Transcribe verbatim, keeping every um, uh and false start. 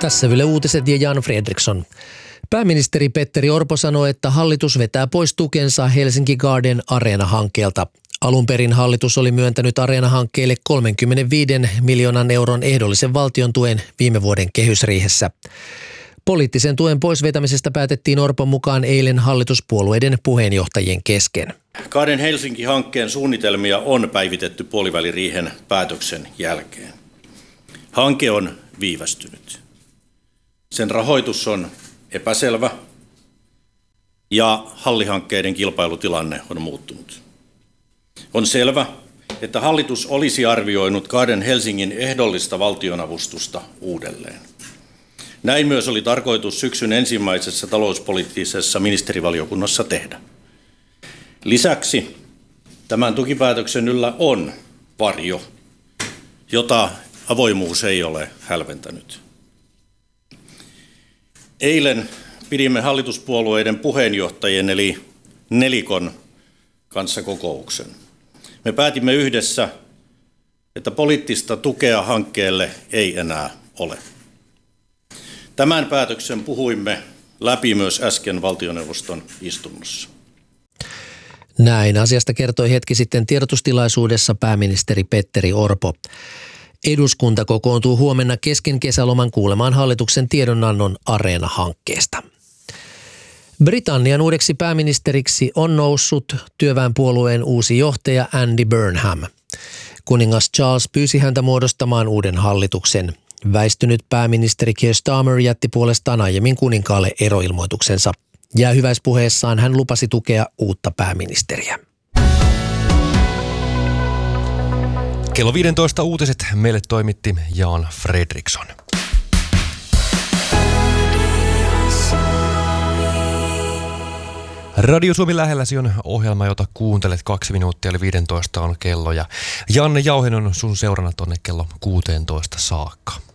Tässä Yle Uutiset ja Jan Fredriksson. Pääministeri Petteri Orpo sanoi, että hallitus vetää pois tukensa Helsinki Garden Areena-hankkeelta. Alun perin hallitus oli myöntänyt Areena-hankkeelle kolmekymmentäviisi miljoonan euron ehdollisen valtion tuen viime vuoden kehysriihessä. Poliittisen tuen poisvetämisestä päätettiin Orpon mukaan eilen hallituspuolueiden puheenjohtajien kesken. Garden Helsinki-hankkeen suunnitelmia on päivitetty puoliväliriihen päätöksen jälkeen. Hanke on viivästynyt. Sen rahoitus on epäselvä ja hallihankkeiden kilpailutilanne on muuttunut. On selvä, että hallitus olisi arvioinut Garden Helsingin ehdollista valtionavustusta uudelleen. Näin myös oli tarkoitus syksyn ensimmäisessä talouspoliittisessa ministerivaliokunnassa tehdä. Lisäksi tämän tukipäätöksen yllä on varjo, jota avoimuus ei ole hälventänyt. Eilen pidimme hallituspuolueiden puheenjohtajien eli nelikon kanssa kokouksen. Me päätimme yhdessä, että poliittista tukea hankkeelle ei enää ole. Tämän päätöksen puhuimme läpi myös äsken valtioneuvoston istunnossa. Näin asiasta kertoi hetki sitten tiedotustilaisuudessa pääministeri Petteri Orpo. Eduskunta kokoontuu huomenna kesken kesäloman kuulemaan hallituksen tiedonannon Areena-hankkeesta. Britannian uudeksi pääministeriksi on noussut työväenpuolueen uusi johtaja Andy Burnham. Kuningas Charles pyysi häntä muodostamaan uuden hallituksen. Väistynyt pääministeri Keir Starmer jätti puolestaan aiemmin kuninkaalle eroilmoituksensa. Jäähyväispuheessaan hän lupasi tukea uutta pääministeriä. Kello viisitoista uutiset meille toimitti Jan Fredriksson. Radio Suomi lähelläsi on ohjelma, jota kuuntelet kaksi minuuttia, eli viisitoista on kello. Ja Janne Jauhinen on sun seurana tonne kello kuusitoista saakka.